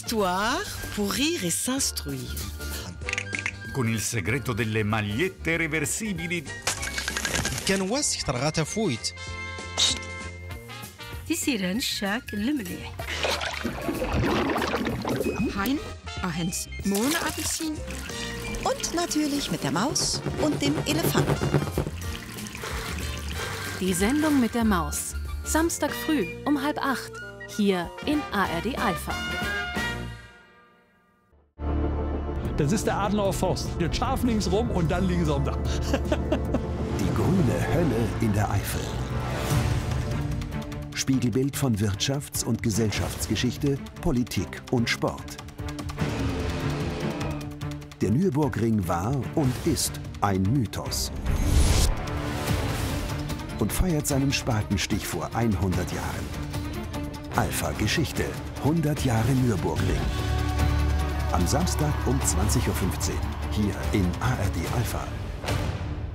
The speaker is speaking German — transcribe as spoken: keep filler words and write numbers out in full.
Histoire pour rire et s'instruire. Con il segreto delle magliette reversibili. كان واسك ترغى فويت. تيسيران الشاك المليح. Hein, Ahens, Mohnapfelsinen. Und natürlich mit der Maus und dem Elefanten. Die Sendung mit der Maus. Samstag früh um halb acht. Hier in A R D Alpha. Das ist der Adenauer Forst. Der Schaf links rum und dann liegen sie am Dach. Die grüne Hölle in der Eifel. Spiegelbild von Wirtschafts- und Gesellschaftsgeschichte, Politik und Sport. Der Nürburgring war und ist ein Mythos und feiert seinen Spatenstich vor hundert Jahren. Alpha Geschichte, hundert Jahre Nürburgring. Am Samstag um zwanzig Uhr fünfzehn, hier in A R D Alpha.